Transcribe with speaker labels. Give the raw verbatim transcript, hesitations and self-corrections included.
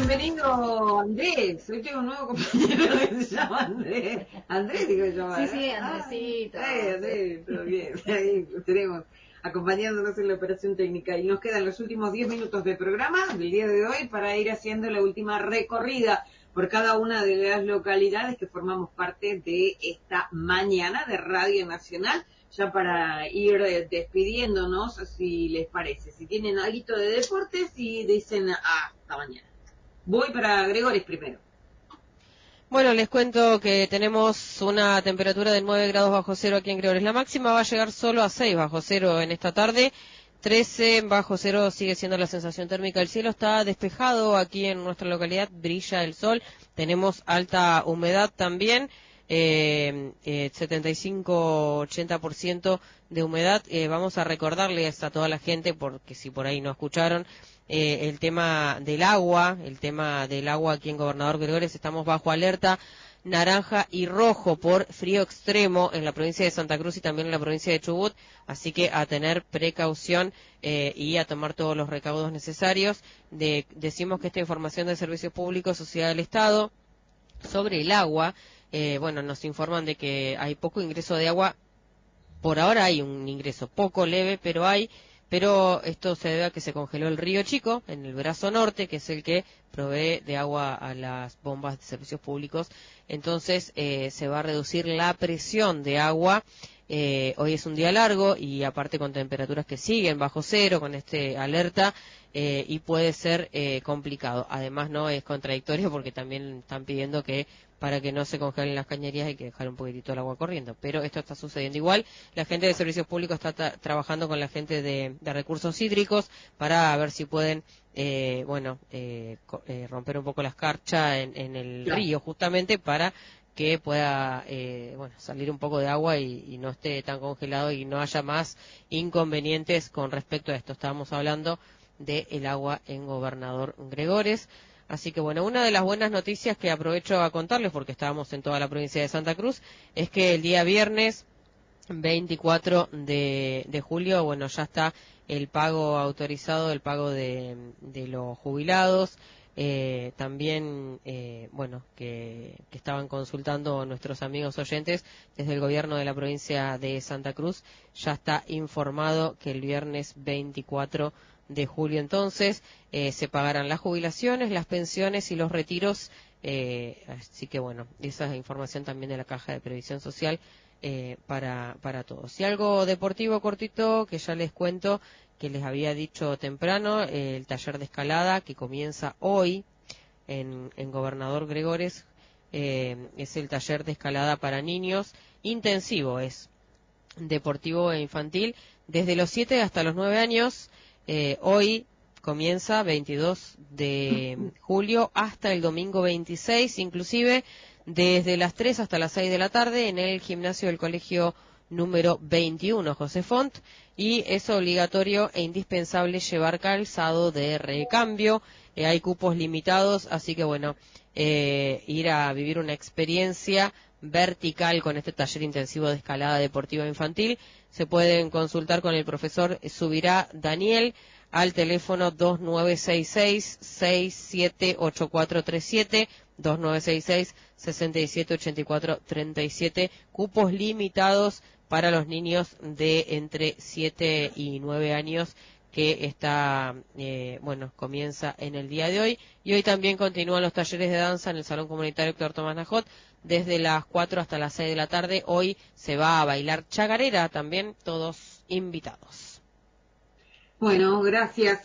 Speaker 1: bienvenido Andrés. Hoy tengo un nuevo compañero que se llama Andrés. Andrés, digo yo.
Speaker 2: Sí, sí, Andresito.
Speaker 1: Ah, Andrés, todo bien. Ahí tenemos acompañándonos en la operación técnica. Y nos quedan los últimos diez minutos del programa del día de hoy para ir haciendo la última recorrida por cada una de las localidades que formamos parte de esta mañana de Radio Nacional. Ya para ir despidiéndonos, si les parece. Si tienen algo de deportes y dicen hasta mañana. Voy para Gregores primero.
Speaker 3: Bueno, les cuento que tenemos una temperatura de nueve grados bajo cero aquí en Gregores. La máxima va a llegar solo a seis bajo cero en esta tarde. trece bajo cero sigue siendo la sensación térmica. El cielo está despejado aquí en nuestra localidad, brilla el sol. Tenemos alta humedad también. Eh, eh, setenta y cinco ochenta por ciento de humedad. Eh, vamos a recordarles a toda la gente, porque si por ahí no escucharon, eh, el tema del agua, el tema del agua aquí en Gobernador Gregores, estamos bajo alerta naranja y rojo por frío extremo en la provincia de Santa Cruz y también en la provincia de Chubut, así que a tener precaución eh, y a tomar todos los recaudos necesarios. De, decimos que esta información de Servicios Públicos, Sociedad del Estado, sobre el agua, eh, bueno, nos informan de que hay poco ingreso de agua. Por ahora hay un ingreso poco leve, pero hay, pero esto se debe a que se congeló el río Chico en el brazo norte, que es el que provee de agua a las bombas de servicios públicos. Entonces eh, se va a reducir la presión de agua. Eh, hoy es un día largo y aparte con temperaturas que siguen bajo cero, con este alerta, eh, y puede ser eh, complicado. Además no es contradictorio porque también están pidiendo que para que no se congelen las cañerías hay que dejar un poquitito el agua corriendo, pero esto está sucediendo igual. La gente de servicios públicos está tra trabajando con la gente de, de recursos hídricos para ver si pueden eh, bueno eh, eh, romper un poco la escarcha en, en el
Speaker 1: Claro.
Speaker 3: río, justamente para que pueda eh, bueno salir un poco de agua y, y no esté tan congelado y no haya más inconvenientes con respecto a esto. Estábamos hablando del agua en Gobernador Gregores. Así que bueno, una de las buenas noticias que aprovecho a contarles, porque estábamos en toda la provincia de Santa Cruz, es que el día viernes veinticuatro de, de julio, bueno, ya está el pago autorizado, el pago de, de los jubilados. Eh, también, eh, bueno, que, que estaban consultando nuestros amigos oyentes desde el gobierno de la provincia de Santa Cruz, ya está informado que el viernes veinticuatro de julio entonces eh, se pagarán las jubilaciones, las pensiones y los retiros. Eh, así que bueno, esa es información también de la Caja de Previsión Social eh, para, para todos. Y algo deportivo cortito que ya les cuento, que les había dicho temprano, eh, el taller de escalada que comienza hoy en, en Gobernador Gregores, eh, es el taller de escalada para niños, intensivo, es deportivo e infantil, desde los siete hasta los nueve años. Eh, hoy comienza veintidós de julio hasta el domingo veintiséis, inclusive desde las tres hasta las seis de la tarde en el gimnasio del colegio número veintiuno José Font, y es obligatorio e indispensable llevar calzado de recambio. Eh, hay cupos limitados, así que bueno, eh, ir a vivir una experiencia vertical con este taller intensivo de escalada deportiva infantil. Se pueden consultar con el profesor Subirá Daniel al teléfono dos nueve seis seis, seis siete ocho cuatro tres siete, dos nueve seis seis, seis siete ocho cuatro tres siete, cupos limitados para los niños de entre siete y nueve años, que está, eh, bueno, comienza en el día de hoy. Y hoy también continúan los talleres de danza en el Salón Comunitario Héctor Tomás Najot, desde las cuatro hasta las seis de la tarde. Hoy se va a bailar chacarera, también todos invitados.
Speaker 1: Bueno, gracias